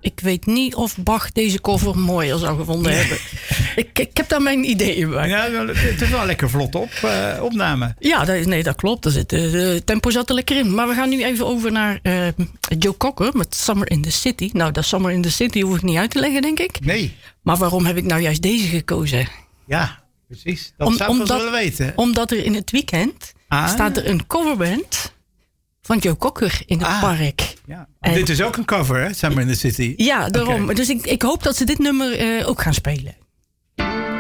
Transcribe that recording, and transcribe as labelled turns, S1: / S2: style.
S1: ik weet niet of Bach deze cover mooier zou gevonden hebben. Ik heb daar mijn ideeën bij.
S2: Ja, het is wel een lekker vlot opname.
S1: Ja, dat klopt. De tempo zat er lekker in. Maar we gaan nu even over naar Joe Cocker met Summer in the City. Nou, dat Summer in the City hoef ik niet uit te leggen, denk ik.
S2: Nee.
S1: Maar waarom heb ik nou juist deze gekozen?
S2: Ja, precies. Dat zou ik wel willen weten.
S1: Omdat er in het weekend staat er een coverband van Joe Cocker in het park.
S2: Ja. Dit is ook een cover, hè? Summer in the City.
S1: Ja, daarom. Okay. Dus ik hoop dat ze dit nummer ook gaan spelen.